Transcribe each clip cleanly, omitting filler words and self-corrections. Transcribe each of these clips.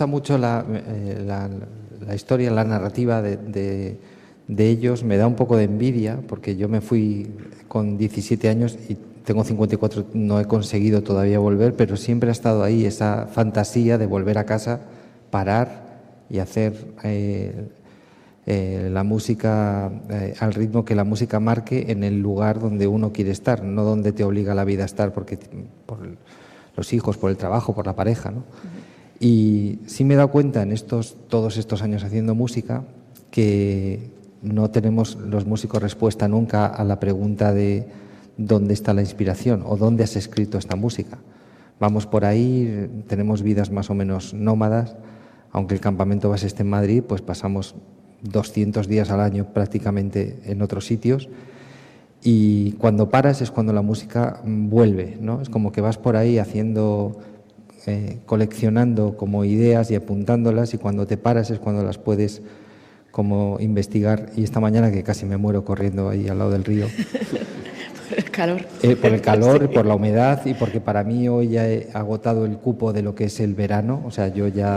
mucho la historia, la narrativa de ellos. Me da un poco de envidia porque yo me fui con 17 años y tengo 54, no he conseguido todavía volver, pero siempre ha estado ahí esa fantasía de volver a casa, parar y hacer la música al ritmo que la música marque en el lugar donde uno quiere estar, no donde te obliga la vida a estar por los hijos, por el trabajo, por la pareja, ¿no? Y sí me he dado cuenta en todos estos años haciendo música que no tenemos los músicos respuesta nunca a la pregunta de dónde está la inspiración o dónde has escrito esta música. Vamos por ahí, tenemos vidas más o menos nómadas, aunque el campamento base esté en Madrid, pues pasamos 200 días al año prácticamente en otros sitios, y cuando paras es cuando la música vuelve, ¿no? Es como que vas por ahí haciendo, coleccionando como ideas y apuntándolas, y cuando te paras es cuando las puedes como investigar. Y esta mañana que casi me muero corriendo ahí al lado del río. Por el calor. Por el calor, Sí. por la humedad, y porque para mí hoy ya he agotado el cupo de lo que es el verano, o sea, yo ya...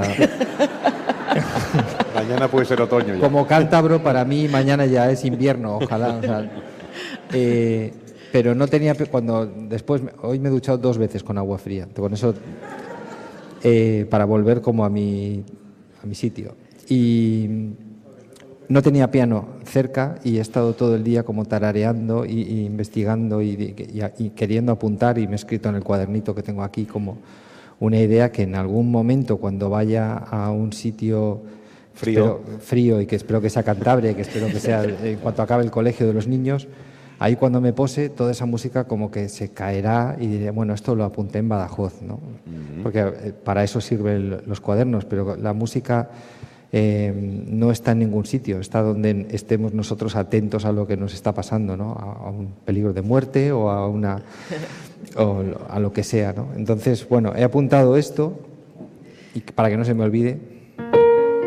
Mañana puede ser otoño ya. Como cántabro, para mí mañana ya es invierno, ojalá. O sea, pero no tenía... Hoy me he duchado 2 veces con agua fría, con eso... para volver como a mi sitio. Y no tenía piano cerca y he estado todo el día como tarareando y investigando y queriendo apuntar, y me he escrito en el cuadernito que tengo aquí como una idea que en algún momento, cuando vaya a un sitio frío, y que espero que sea Cantabria, y que espero que sea en cuanto acabe el colegio de los niños, ahí cuando me pose toda esa música como que se caerá y diré, bueno, esto lo apunté en Badajoz, ¿no? Porque para eso sirven los cuadernos, pero la música no está en ningún sitio, está donde estemos nosotros atentos a lo que nos está pasando, ¿no? A un peligro de muerte o a lo que sea, ¿no? Entonces, bueno, he apuntado esto y para que no se me olvide.